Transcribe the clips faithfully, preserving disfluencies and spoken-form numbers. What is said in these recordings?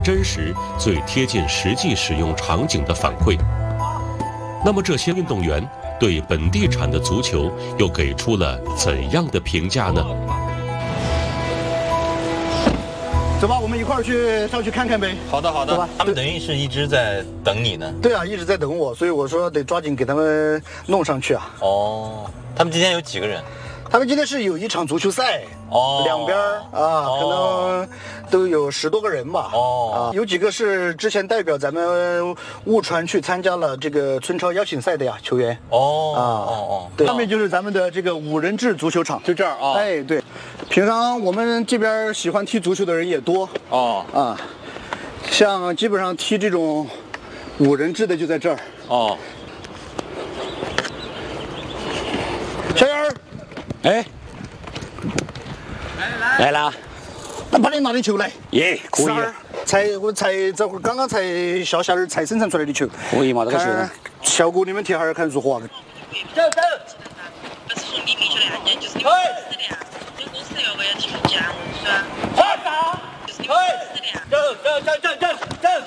真实、最贴近实际使用场景的反馈。那么这些运动员对本地产的足球又给出了怎样的评价呢？ 走吧，我们一块儿去上去看看呗。 好的，好的。 走吧。 他们等于是一直在等你呢。 对啊，一直在等我，所以我说得抓紧给他们弄上去啊。 哦，他们今天有几个人？ 他们今天是有一场足球赛， 哦， 两边啊，哦、可能都有十多个人吧。哦，啊，有几个是之前代表咱们雾川去参加了这个村超邀请赛的呀球员。 哦， 啊， 哦哦， 对，上面就是咱们的这个五人制足球场， 就这儿啊。 哎，对，平常我们这边喜欢踢足球的人也多。哦，啊，像基本上踢这种五人制的就在这儿。哦，小杨儿。 哎，来了， 那把你拿点球来。 耶，可以。 才我才这会儿刚刚才小下点才生产出来的球。 可以嘛？这个球。 效果你们踢哈儿看如何？走走。这是你明确的案件，就是你们私的呀。有公司要我要提出结案，是吧？快打！就是你们私的呀。走走走走走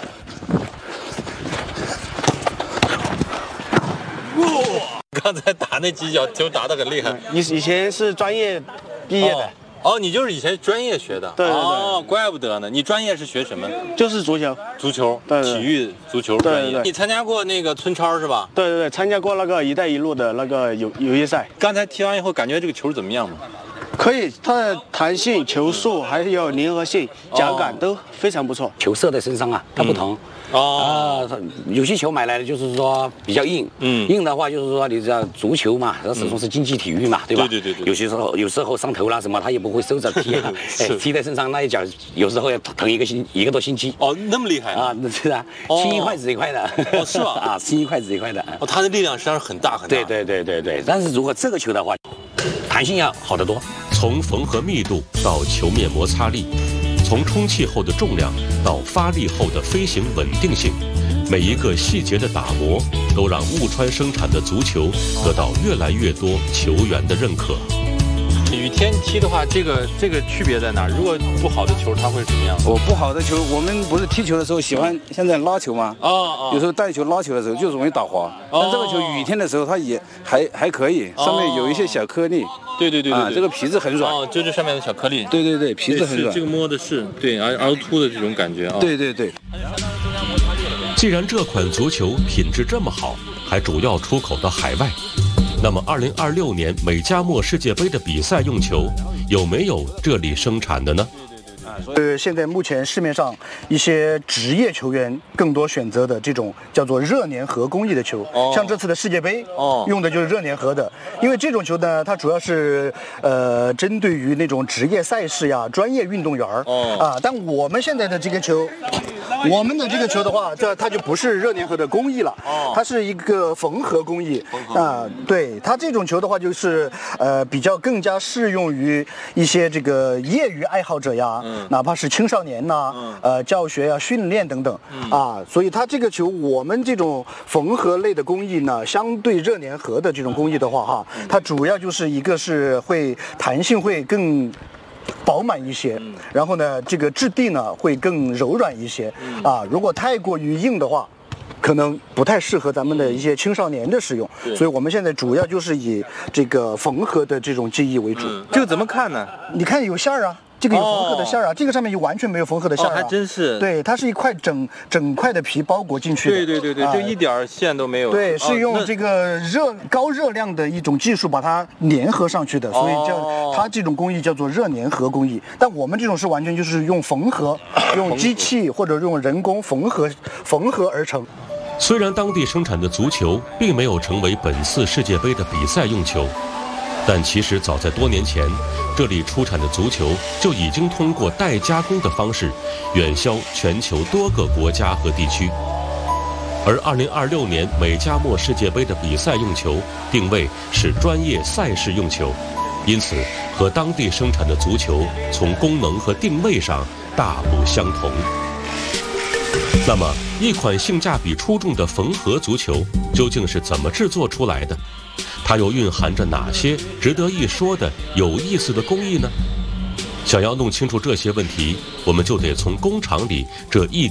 走。哇！刚才打那几脚球打得很厉害。 以以前是专业毕业的。 哦，哦你就是以前专业学的。 对对对。 哦，怪不得呢。你专业是学什么？ 就是足球。 足球。 对对对。 体育足球专业。 对对对。 你参加过那个村超是吧？ 对对对，参加过那个“一带一路”的那个友友谊赛。 刚才踢完以后，感觉这个球怎么样嘛？ 可以，它的弹性、球速还有粘合性、夹感都非常不错。 球色在身上啊，它不同。哦。啊，有些球买来的就是说比较硬。嗯。硬的话就是说，你知道足球嘛，它始终是竞技体育嘛，对吧？ 对对对对。 有些时候，有时候上头啦什么，它也不会收着踢啊，哎，踢在身上那一脚，有时候要疼一个星一个多星期。 哦，那么厉害啊！那是啊，青一块紫一块的。 哦，是吧？ 啊，青一块紫一块的。 哦，它的力量实际上是很大很大。 对对对对对。但是如果这个球的话，弹性要好得多。 从缝合密度到球面摩擦力，从充气后的重量到发力后的飞行稳定性，每一个细节的打磨，都让雾川生产的足球得到越来越多球员的认可。 雨天踢的话，这个这个区别在哪？如果不好的球，它会什么样？ 我不好的球，我们不是踢球的时候喜欢现在拉球吗？ 啊啊！ 有时候带球拉球的时候就容易打滑。但这个球雨天的时候它也还还可以，上面有一些小颗粒。 对对对对， 啊，这个皮质很软。 哦，就这上面的小颗粒。 对对对，皮质很软。 这个摸的是对，而凹凸的这种感觉啊。 对对对。 既然这款足球品质这么好，还主要出口到海外，那么二零二六年美加墨世界杯的比赛用球有没有这里生产的呢？ 呃，现在目前市面上一些职业球员更多选择的这种叫做热粘合工艺的球，哦、像这次的世界杯，哦，用的就是热粘合的。因为这种球呢，它主要是呃针对于那种职业赛事呀、专业运动员儿，哦啊。但我们现在的这个球，我们的这个球的话，这它就不是热粘合的工艺了，哦，它是一个缝合工艺啊。对，它这种球的话，就是呃比较更加适用于一些这个业余爱好者呀。嗯哪怕是青少年呐、啊，嗯、呃，教学呀、啊、训练等等，嗯、啊，所以它这个球，我们这种缝合类的工艺呢，相对热粘合的这种工艺的话，哈，它主要就是一个是会弹性会更饱满一些，嗯、然后呢，这个质地呢会更柔软一些，嗯、啊，如果太过于硬的话，可能不太适合咱们的一些青少年的使用，所以我们现在主要就是以这个缝合的这种技艺为主。 嗯、这个怎么看呢？ 你看有馅儿啊。这个有缝合的馅儿啊，哦、这个上面就完全没有缝合的馅儿啊， 哦，还真是。 对，它是一块整整块的皮包裹进去的。 对对对对，啊、就一点线都没有。 对，是用这个热、哦、高热量的一种技术把它粘合上去的，所以叫、哦、它这种工艺叫做热粘合工艺。但我们这种是完全就是用缝合，用机器或者用人工缝合缝合而成。 虽然当地生产的足球并没有成为本次世界杯的比赛用球。但其实早在多年前，这里出产的足球就已经通过代加工的方式远销全球多个国家和地区。而二零二六年美加墨世界杯的比赛用球定位是专业赛事用球，因此和当地生产的足球从功能和定位上大不相同。那么，一款性价比出众的缝合足球究竟是怎么制作出来的？它又蕴含着哪些值得一说的有意思的工艺呢？想要弄清楚这些问题，我们就得从工厂里这一